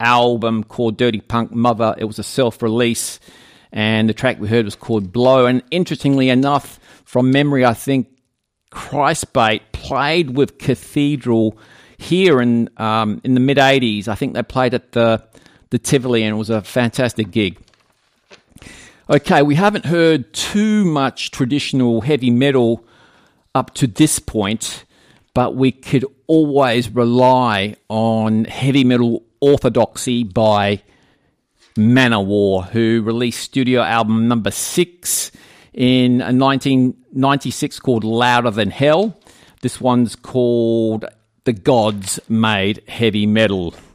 album called Dirty Punk Mother. It was a self-release, and the track we heard was called Blow. And interestingly enough, from memory, I think Christbait played with Cathedral here in the mid-'80s. I think they played at the Tivoli, and it was a fantastic gig. Okay, we haven't heard too much traditional heavy metal up to this point, but we could always rely on heavy metal orthodoxy by Manowar, who released studio album number 6 in 1996 called Louder Than Hell. This one's called The Gods Made Heavy Metal.